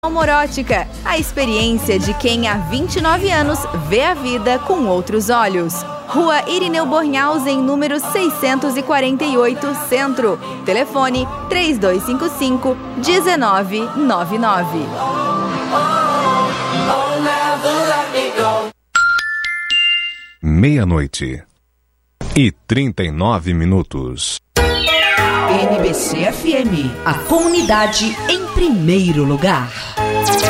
Morótica, a experiência de quem há 29 anos vê a vida com outros olhos. Rua Irineu Bornhausen, número 648, Centro. Telefone 3255-1999. Meia-noite e 39 minutos. NBC FM, a comunidade em primeiro lugar.